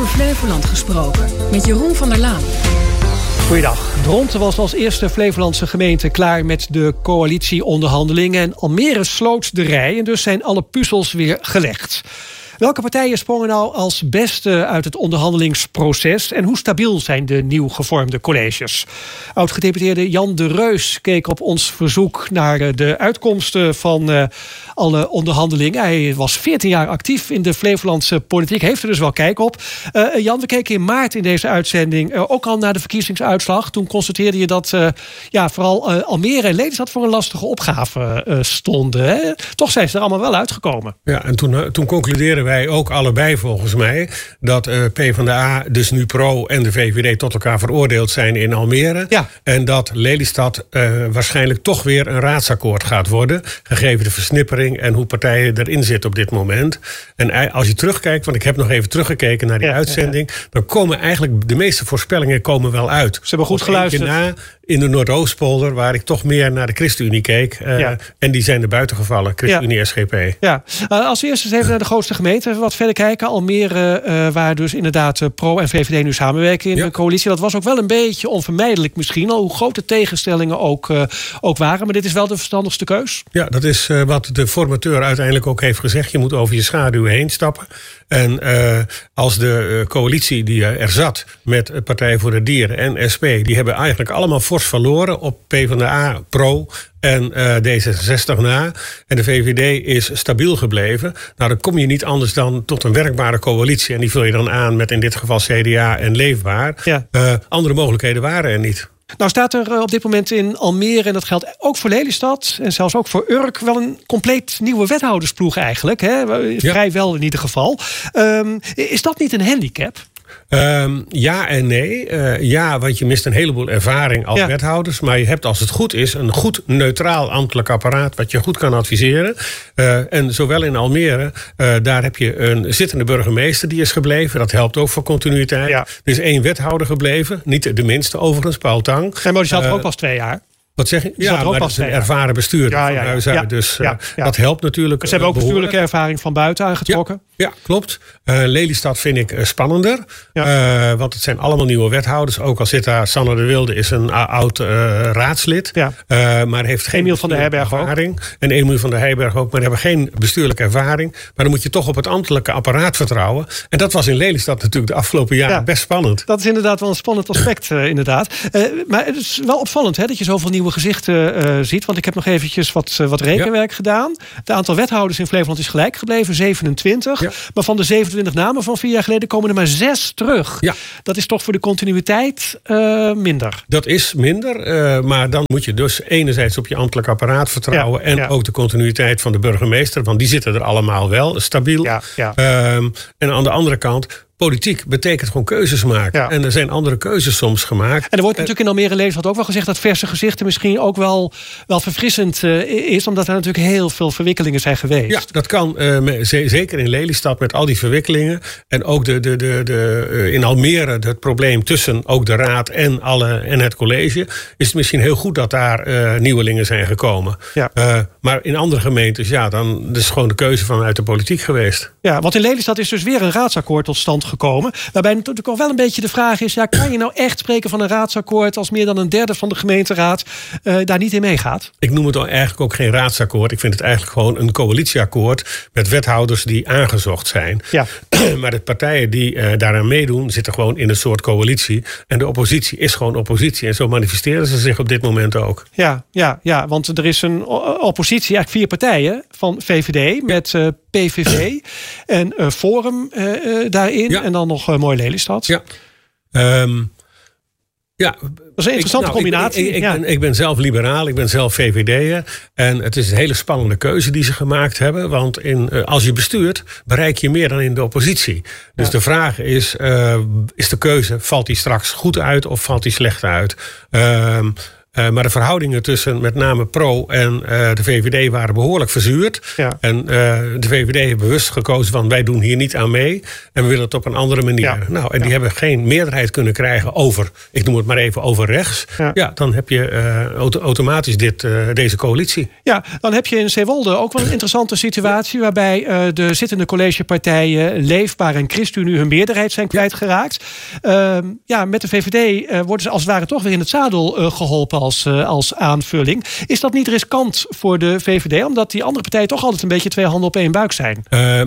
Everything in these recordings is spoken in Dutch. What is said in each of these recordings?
Flevoland gesproken met Jeroen van der Laan. Goeiedag. Dronten was als eerste Flevolandse gemeente klaar met de coalitieonderhandelingen. En Almere sloot de rij en dus zijn alle puzzels weer gelegd. Welke partijen sprongen nou als beste uit het onderhandelingsproces? En hoe stabiel zijn de nieuw gevormde colleges? Oud-gedeputeerde Jan de Reus keek op ons verzoek naar de uitkomsten van alle onderhandelingen. Hij was 14 jaar actief in de Flevolandse politiek. Heeft er dus wel kijk op. Jan, we keken in maart in deze uitzending ook al naar de verkiezingsuitslag. Toen constateerde je dat vooral Almere en Lelystad voor een lastige opgave stonden. Hè? Toch zijn ze er allemaal wel uitgekomen. Ja, en toen concluderen wij ook allebei volgens mij dat PvdA, dus nu Pro en de VVD tot elkaar veroordeeld zijn in Almere. Ja. En dat Lelystad waarschijnlijk toch weer een raadsakkoord gaat worden, gegeven de versnippering en hoe partijen erin zitten op dit moment. En als je terugkijkt, want ik heb nog even teruggekeken naar die uitzending, dan komen eigenlijk de meeste voorspellingen komen wel uit. Ze hebben goed geluisterd. In de Noordoostpolder, waar ik toch meer naar de ChristenUnie keek. En die zijn er buiten gevallen, ChristenUnie, SGP. Ja. Als we eerst eens even naar de grootste gemeente wat verder kijken. Almere, waar dus inderdaad Pro en VVD nu samenwerken in de coalitie. Dat was ook wel een beetje onvermijdelijk misschien. Al hoe grote tegenstellingen ook waren. Maar dit is wel de verstandigste keus. Ja, dat is wat de formateur uiteindelijk ook heeft gezegd. Je moet over je schaduw heen stappen. En als de coalitie die er zat met Partij voor de Dieren en SP... die hebben eigenlijk allemaal fors verloren op PvdA, Pro en D66 na. En de VVD is stabiel gebleven. Nou, dan kom je niet anders dan tot een werkbare coalitie. En die vul je dan aan met in dit geval CDA en Leefbaar. Ja. Andere mogelijkheden waren er niet. Nou staat er op dit moment in Almere, en dat geldt ook voor Lelystad en zelfs ook voor Urk, wel een compleet nieuwe wethoudersploeg eigenlijk. Hè? Vrijwel in ieder geval. Is dat niet een handicap? Ja en nee. Ja, want je mist een heleboel ervaring als wethouders. Maar je hebt, als het goed is, een goed neutraal ambtelijk apparaat wat je goed kan adviseren. En zowel in Almere, daar heb je een zittende burgemeester die is gebleven. Dat helpt ook voor continuïteit. Ja. Er is 1 wethouder gebleven. Niet de minste overigens, Paul Tang. Maar die zat er ook pas 2 jaar. Wat zeg je? Ja, maar dat is een ervaren bestuurder van huis uit. Dus dat helpt natuurlijk. Ze hebben ook bestuurlijke ervaring van buiten aangetrokken. Ja, klopt. Lelystad vind ik spannender. Want het zijn allemaal nieuwe wethouders. Ook al zit daar Sanne de Wilde, is een oud raadslid. Ja. Maar heeft geen Emiel van der Heiberg ervaring. En Emiel van der Heiberg ook. Maar hebben geen bestuurlijke ervaring. Maar dan moet je toch op het ambtelijke apparaat vertrouwen. En dat was in Lelystad natuurlijk de afgelopen jaren best spannend. Dat is inderdaad wel een spannend aspect. Inderdaad. Maar het is wel opvallend dat je zoveel nieuwe gezichten ziet. Want ik heb nog eventjes wat rekenwerk gedaan. Het aantal wethouders in Flevoland is gelijk gebleven. 27. Ja. Maar van de 27 namen van 4 jaar geleden komen er maar 6 terug. Ja. Dat is toch voor de continuïteit minder. Dat is minder. Maar dan moet je dus enerzijds op je ambtelijk apparaat vertrouwen. En ook de continuïteit van de burgemeester. Want die zitten er allemaal wel stabiel. Ja. Ja. En aan de andere kant, politiek betekent gewoon keuzes maken. Ja. En er zijn andere keuzes soms gemaakt. En er wordt natuurlijk in Almere Lelystad ook wel gezegd dat verse gezichten misschien ook wel verfrissend is. Omdat er natuurlijk heel veel verwikkelingen zijn geweest. Ja, dat kan. Zeker in Lelystad met al die verwikkelingen. En ook in Almere het probleem tussen ook de raad en het college. Is het misschien heel goed dat daar nieuwelingen zijn gekomen. Ja. Maar in andere gemeentes, dan is gewoon de keuze vanuit de politiek geweest. Ja, want in Lelystad is dus weer een raadsakkoord tot stand gekomen. Waarbij natuurlijk al wel een beetje de vraag is, kan je nou echt spreken van een raadsakkoord als meer dan een derde van de gemeenteraad daar niet in meegaat? Ik noem het eigenlijk ook geen raadsakkoord. Ik vind het eigenlijk gewoon een coalitieakkoord met wethouders die aangezocht zijn. Ja. Maar de partijen die daaraan meedoen, zitten gewoon in een soort coalitie. En de oppositie is gewoon oppositie. En zo manifesteren ze zich op dit moment ook. Ja, want er is een oppositie, eigenlijk 4 partijen van VVD met PVV en Forum daarin. Ja. En dan nog mooi Lelystad. Ja. Dat is een interessante combinatie. Ik ben zelf liberaal, ik ben zelf VVD'er. En het is een hele spannende keuze die ze gemaakt hebben. Want als je bestuurt, bereik je meer dan in de oppositie. Dus de vraag is de keuze, valt die straks goed uit of valt die slecht uit? Maar de verhoudingen tussen met name Pro en de VVD waren behoorlijk verzuurd. Ja. En de VVD heeft bewust gekozen van wij doen hier niet aan mee. En we willen het op een andere manier. Ja. Die hebben geen meerderheid kunnen krijgen over, ik noem het maar even, over rechts. Ja, dan heb je automatisch deze coalitie. Ja, dan heb je in Zeewolde ook wel een interessante situatie waarbij de zittende collegepartijen Leefbaar en ChristenUnie hun meerderheid zijn kwijtgeraakt. Met de VVD worden ze als het ware toch weer in het zadel geholpen als aanvulling. Is dat niet riskant voor de VVD? Omdat die andere partijen toch altijd een beetje twee handen op één buik zijn.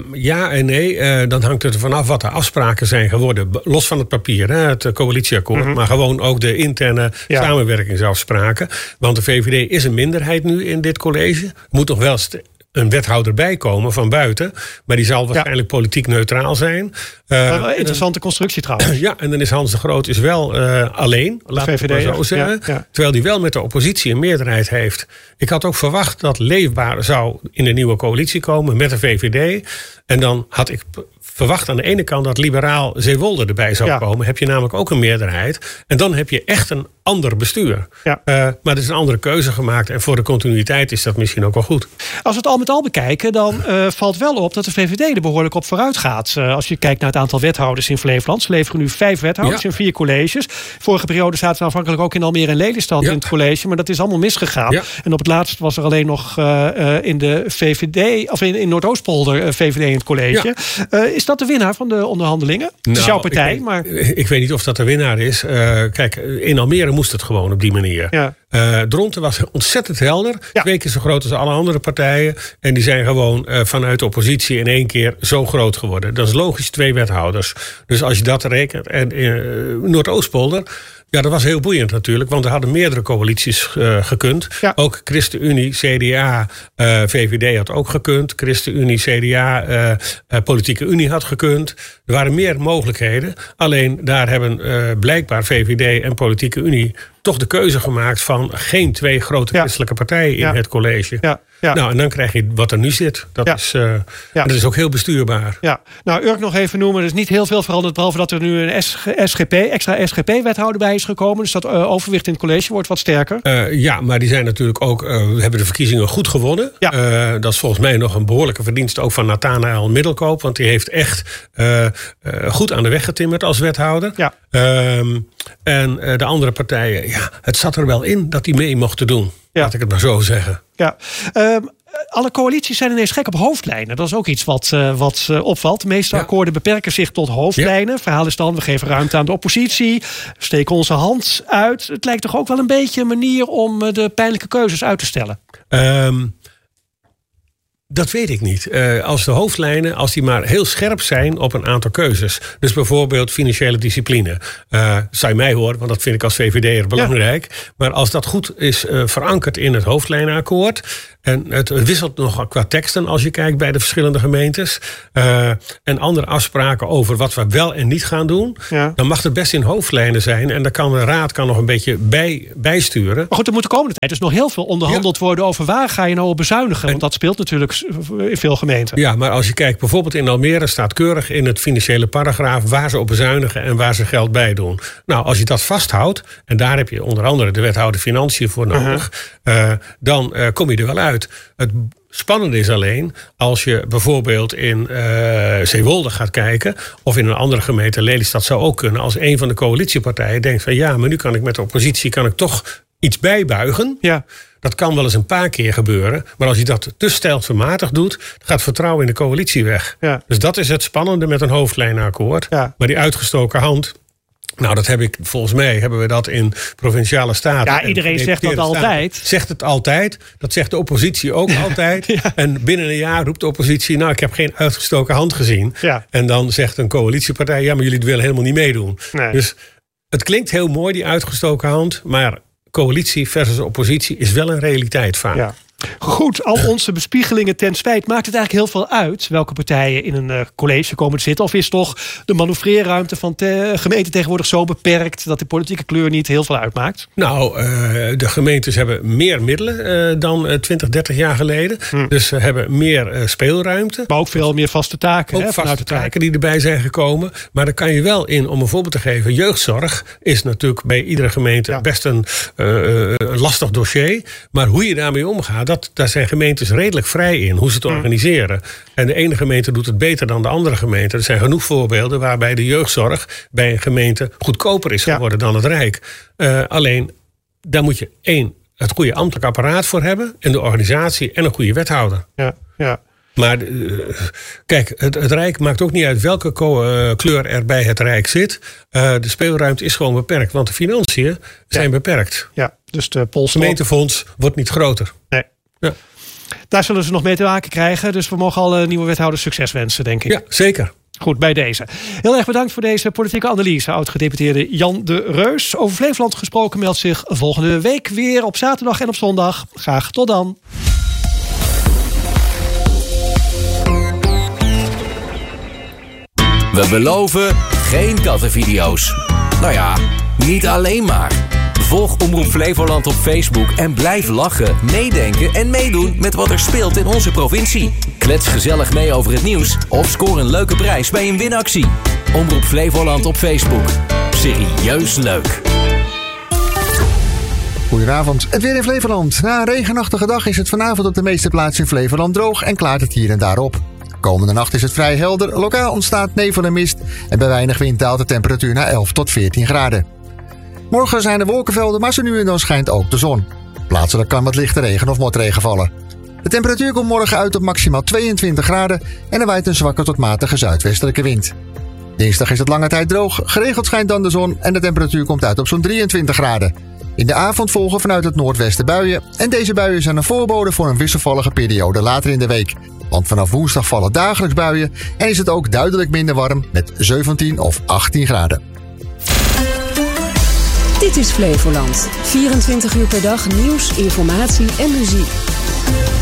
Ja en nee. Dan hangt het er vanaf wat de afspraken zijn geworden. Los van het papier, het coalitieakkoord. Mm-hmm. Maar gewoon ook de interne samenwerkingsafspraken. Want de VVD is een minderheid nu in dit college. Moet toch wel een wethouder bijkomen van buiten. Maar die zal waarschijnlijk politiek neutraal zijn. Interessante constructie trouwens. Ja, en dan is Hans de Groot wel alleen. Laten we het maar zo zeggen. Ja. Terwijl die wel met de oppositie een meerderheid heeft. Ik had ook verwacht dat Leefbaar zou in de nieuwe coalitie komen met de VVD. En dan had ik verwacht aan de ene kant dat liberaal Zeewolde erbij zou komen. Heb je namelijk ook een meerderheid. En dan heb je echt een ander bestuur. Ja. Maar er is een andere keuze gemaakt. En voor de continuïteit is dat misschien ook wel goed. Als we het al met al bekijken, dan valt wel op dat de VVD er behoorlijk op vooruit gaat. Als je kijkt naar het aantal wethouders in Flevoland. Ze leveren nu 5 wethouders in 4 colleges. Vorige periode zaten ze aanvankelijk ook in Almere en Lelystad in het college. Maar dat is allemaal misgegaan. Ja. En op het laatst was er alleen nog in de VVD, of in Noordoostpolder VVD in het college. Ja. Is dat de winnaar van de onderhandelingen? Het is jouw partij. Ik weet niet of dat de winnaar is. Kijk, in Almere moest het gewoon op die manier. Ja. Dronten was ontzettend helder. 2 keer zo groot als alle andere partijen. En die zijn gewoon vanuit de oppositie in 1 keer zo groot geworden. Dat is logisch, 2 wethouders. Dus als je dat rekent. En Noordoostpolder. Ja, dat was heel boeiend natuurlijk, want er hadden meerdere coalities gekund. Ja. Ook ChristenUnie, CDA, VVD had ook gekund. ChristenUnie, CDA, Politieke Unie had gekund. Er waren meer mogelijkheden. Alleen daar hebben blijkbaar VVD en Politieke Unie toch de keuze gemaakt van geen 2 grote christelijke partijen in het college. Ja. Ja. Nou, en dan krijg je wat er nu zit. Dat is ook heel bestuurbaar. Ja. Nou, Urk nog even noemen. Er is niet heel veel veranderd, behalve dat er nu een extra SGP-wethouder bij is gekomen. Dus dat overwicht in het college wordt wat sterker. Maar die zijn natuurlijk ook, hebben de verkiezingen goed gewonnen. Ja. Dat is volgens mij nog een behoorlijke verdienste ook van Nathanael Middelkoop. Want die heeft echt goed aan de weg getimmerd als wethouder. Ja. En de andere partijen, het zat er wel in dat die mee mochten doen. Ja. Laat ik het maar zo zeggen. Ja. Alle coalities zijn ineens gek op hoofdlijnen. Dat is ook iets wat opvalt. De meeste akkoorden beperken zich tot hoofdlijnen. Het verhaal is dan, we geven ruimte aan de oppositie. Steken onze hand uit. Het lijkt toch ook wel een beetje een manier om de pijnlijke keuzes uit te stellen. Dat weet ik niet. Als de hoofdlijnen, als die maar heel scherp zijn op een aantal keuzes. Dus bijvoorbeeld financiële discipline. Zou je mij horen, want dat vind ik als VVD'er belangrijk. Ja. Maar als dat goed is verankerd in het hoofdlijnenakkoord. En het wisselt nog qua teksten als je kijkt bij de verschillende gemeentes. En andere afspraken over wat we wel en niet gaan doen. Ja. Dan mag het best in hoofdlijnen zijn. En dan kan de raad nog een beetje bijsturen. Maar goed, er moet de komende tijd dus nog heel veel onderhandeld worden over waar ga je nou op bezuinigen. Want dat speelt natuurlijk in veel gemeenten. Ja, maar als je kijkt, bijvoorbeeld in Almere staat keurig in het financiële paragraaf waar ze op bezuinigen en waar ze geld bij doen. Nou, als je dat vasthoudt, en daar heb je onder andere de wethouder Financiën voor nodig, dan kom je er wel uit. Het spannende is alleen, als je bijvoorbeeld in Zeewolde gaat kijken, of in een andere gemeente, Lelystad zou ook kunnen, als een van de coalitiepartijen denkt van maar nu kan ik met de oppositie toch iets bijbuigen. Ja. Dat kan wel eens een paar keer gebeuren. Maar als je dat te stelselmatig doet, gaat vertrouwen in de coalitie weg. Ja. Dus dat is het spannende met een hoofdlijnenakkoord. Ja. Maar die uitgestoken hand, nou, dat hebben we dat in provinciale staten. Ja, iedereen zegt dat altijd. Zegt het altijd. Dat zegt de oppositie ook altijd. Ja. En binnen een jaar roept de oppositie, nou, ik heb geen uitgestoken hand gezien. Ja. En dan zegt een coalitiepartij, maar jullie willen helemaal niet meedoen. Nee. Dus het klinkt heel mooi, die uitgestoken hand, maar coalitie versus oppositie is wel een realiteit vaak. Ja. Goed, al onze bespiegelingen ten spijt maakt het eigenlijk heel veel uit welke partijen in een college komen te zitten. Of is toch de manoeuvreerruimte van gemeenten tegenwoordig zo beperkt dat de politieke kleur niet heel veel uitmaakt? Nou, de gemeentes hebben meer middelen dan 20, 30 jaar geleden. Dus ze hebben meer speelruimte. Maar ook veel meer vaste taken. Ook vaste taken die erbij zijn gekomen. Maar daar kan je wel in, om een voorbeeld te geven, jeugdzorg is natuurlijk bij iedere gemeente best een lastig dossier. Maar hoe je daarmee omgaat, daar zijn gemeentes redelijk vrij in hoe ze het organiseren. En de ene gemeente doet het beter dan de andere gemeente. Er zijn genoeg voorbeelden waarbij de jeugdzorg bij een gemeente goedkoper is geworden dan het Rijk. Alleen, daar moet je het goede ambtelijk apparaat voor hebben. En de organisatie en een goede wethouder. Ja. Maar kijk, het Rijk maakt ook niet uit welke kleur er bij het Rijk zit. De speelruimte is gewoon beperkt. Want de financiën zijn beperkt. Ja, dus de polstok. Gemeentefonds wordt niet groter. Nee. Ja. Daar zullen ze nog mee te maken krijgen. Dus we mogen alle nieuwe wethouders succes wensen, denk ik. Ja, zeker. Goed, bij deze. Heel erg bedankt voor deze politieke analyse. Oud-gedeputeerde Jan de Reus. Over Flevoland gesproken meldt zich volgende week weer op zaterdag en op zondag. Graag tot dan. We beloven geen kattenvideo's. Nou ja, niet alleen maar. Volg Omroep Flevoland op Facebook en blijf lachen, meedenken en meedoen met wat er speelt in onze provincie. Klets gezellig mee over het nieuws of scoor een leuke prijs bij een winactie. Omroep Flevoland op Facebook. Serieus leuk. Goedenavond, het weer in Flevoland. Na een regenachtige dag is het vanavond op de meeste plaatsen in Flevoland droog en klaart het hier en daar op. Komende nacht is het vrij helder, lokaal ontstaat nevel en mist en bij weinig wind daalt de temperatuur naar 11 tot 14 graden. Morgen zijn er wolkenvelden, maar zo nu en dan schijnt ook de zon. Plaatselijk kan wat lichte regen of motregen vallen. De temperatuur komt morgen uit op maximaal 22 graden en er waait een zwakke tot matige zuidwestelijke wind. Dinsdag is het lange tijd droog, geregeld schijnt dan de zon en de temperatuur komt uit op zo'n 23 graden. In de avond volgen vanuit het noordwesten buien en deze buien zijn een voorbode voor een wisselvallige periode later in de week. Want vanaf woensdag vallen dagelijks buien en is het ook duidelijk minder warm met 17 of 18 graden. Dit is Flevoland. 24 uur per dag nieuws, informatie en muziek.